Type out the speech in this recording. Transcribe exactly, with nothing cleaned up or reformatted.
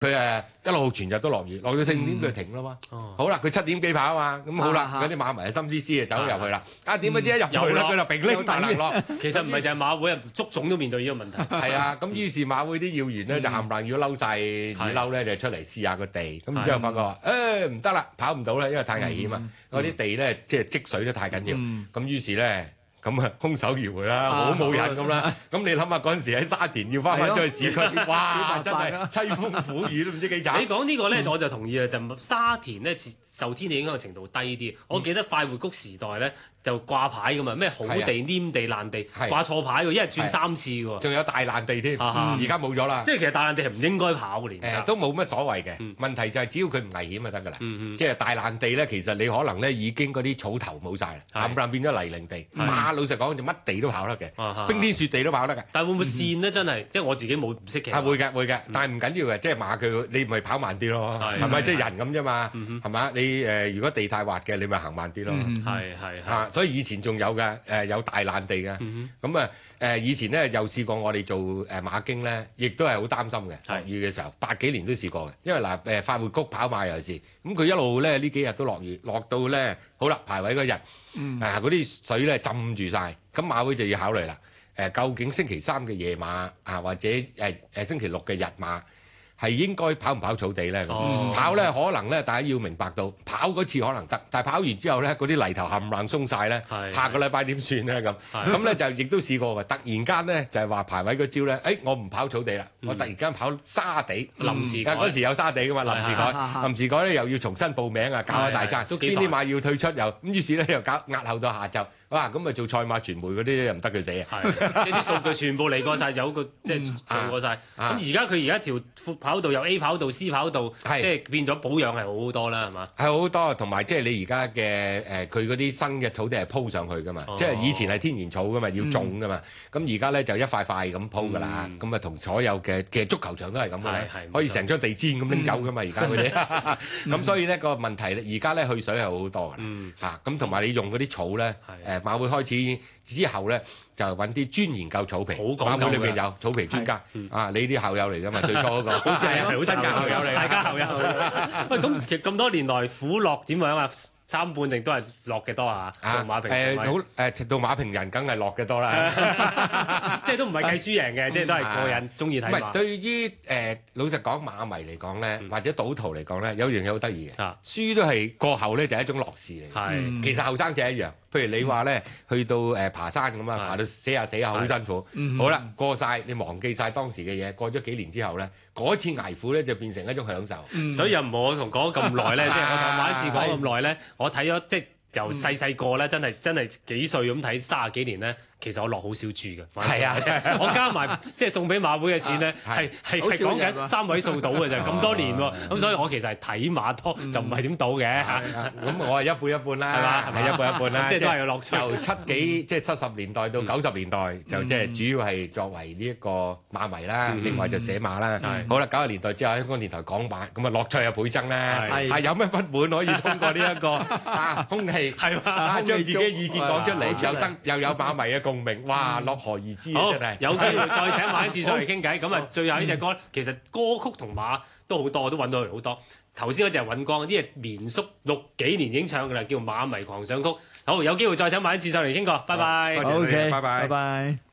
佢誒一路全日都落雨，落到四五點佢就停啦嘛。好啦，佢七點幾跑啊嘛，咁好啦，嗰啲馬迷心思思就走咗入去啦。啊點不知一入去啦，佢就並拎大能落。 其實唔係就係馬會，足總都面對呢個問題。 係啊，咁於是馬會啲要員咧就冚唪唥要嬲晒雨褸咧，就出嚟試下個地。咁然之後發覺話誒唔得啦，跑唔到啦，因為太危險啊。嗰啲地咧即係積水都太緊要。咁於是咧。咁啊，空手而回啦，好冇癮咁啦。咁你諗下嗰陣時喺沙田要翻返出去市區，哇！真係凄風苦雨都唔知幾慘。 你講呢個咧，我就同意啊，就沙田咧受天氣影響嘅程度低啲。我記得快活谷時代咧就掛牌噶嘛，咩好地、黏地、爛地掛錯牌喎，一日轉三次喎。 仲有大爛地添，而家冇咗啦。 即係其實大爛地係唔應該跑嘅連。 誒都冇乜所謂嘅，問題就係只要佢唔危險就得㗎啦。即係大爛地咧，其實你可能咧已經嗰啲草頭冇晒啦，冚唪唥變咗泥濘地。老實講就乜地都跑得嘅，冰天雪地都跑得嘅。 但係會唔會跣咧？真係，即係我自己冇唔識騎。 啊會嘅會嘅，但係唔緊要嘅，即係馬佢你咪跑慢啲咯，係咪？即係人咁啫嘛，係嘛？你誒如果地太滑嘅，你咪行慢啲咯。 係係啊，所以以前仲有嘅誒有大爛地嘅，咁啊誒以前咧又試過我哋做誒馬經咧，亦都係好擔心嘅落雨嘅時候，八幾年都試過嘅，因為嗱誒快活谷跑馬尤其是，咁佢一路咧呢幾日都落雨，落到咧好啦排位嗰日。啊！嗰啲水咧浸住晒，咁馬會就要考慮啦。誒、啊，究竟星期三嘅夜馬啊，或者誒誒、啊、星期六嘅日馬係應該跑唔跑草地咧？哦、跑咧可能咧，大家要明白到跑嗰次可能得，但係跑完之後咧，嗰啲泥頭冚唪唥鬆晒咧，是下個禮拜點算咧咁？咁咧就亦都試過嘅，突然間咧就係、是、話排位嗰招咧，誒、哎、我唔跑草地啦，嗯、我突然間跑沙地，臨時嗰、嗯、時有沙地噶嘛，臨時改，臨時改咧又要重新報名啊，搞一大餐，邊啲馬要退出又咁，於是咧又搞押後到下晝。哇！咁咪做賽馬傳媒嗰啲又唔得佢死啊！ 係，呢啲數據全部嚟過晒，有個即係做過晒。咁而家佢而家條闊跑道有 A 跑道、C 跑道，即係變咗保養係好好多啦，係嘛？係好多，同埋即係你而家嘅誒，佢嗰啲新嘅草地係鋪上去噶嘛，即係以前係天然草噶嘛，要種噶嘛。咁而家咧就一塊塊咁鋪噶啦。咁啊同所有嘅其實足球場都係咁嘅，可以成張地氈咁拎走噶嘛。而家嗰啲，咁所以呢個問題咧，而家咧去水係好多噶啦。嚇咁同埋你用嗰啲草咧誒。馬會開始之後咧，就揾啲專研究草皮。馬會裏邊有草皮專家，啊，你啲校友嚟㗎嘛？最初嗰個， 好似係好真㗎校友嚟，大家校友。喂，咁其實咁多年來苦樂點樣啊？參半定都係落嘅多啊？做馬評誒好誒，到馬評人梗係落嘅多啦。 即係都唔係計輸贏嘅，即係都係個人中意睇馬。 唔係對於誒老實講馬迷嚟講咧，或者賭徒嚟講咧，有樣嘢好得意嘅，輸都係過後咧就係一種樂事嚟。係，其實後生仔一樣。譬如你話咧，去到誒爬山咁啊，爬到死下死下好辛苦。好啦，過晒你忘記晒當時嘅嘢，過咗幾年之後咧，嗰次捱苦咧就變成一種享受。 所以又唔好我同講咁耐咧，即係我同馬一次講咁耐咧，我睇咗即係由細細個咧，真係真係幾歲咁睇卅幾年咧。其實我落好少注嘅， 係啊！ 我加埋即係送俾馬會嘅錢咧，係係係講緊三位數到嘅啫，咁多年喎，咁所以我其實係睇馬多，就唔係點賭嘅嚇。 咁我係一半一半啦，係嘛？係一半一半啦， 即係都係有樂趣。 由七幾即係七十年代到九十年代，就即係主要係作為呢一個馬迷啦，另外就寫馬啦。好啦，九十年代之後香港電台講馬，咁啊樂趣又倍增啦。係有咩不滿可以通過呢一個啊空氣係嘛？將自己意見講出嚟，又得又有馬迷嘅共鳴，哇！樂何而知啊！真係有機會再請馬一次上嚟傾偈。咁啊，最後呢隻歌其實歌曲同馬都好多，都揾到佢好多。頭先嗰隻係尹光，呢隻綿叔六幾年已經唱㗎啦，叫《馬迷狂想曲》。好，有機會再請馬一次上嚟傾過。拜拜。 OK， 拜拜。拜拜。